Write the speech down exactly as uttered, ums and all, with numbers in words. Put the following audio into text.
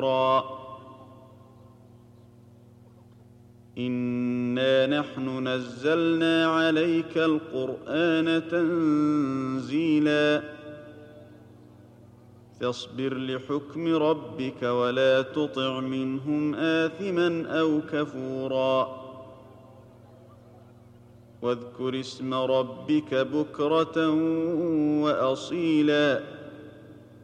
إنا نحن نزلنا عليك القرآن تنزيلا فاصبر لحكم ربك ولا تطع منهم آثما أو كفورا واذكر اسم ربك بكرة وأصيلا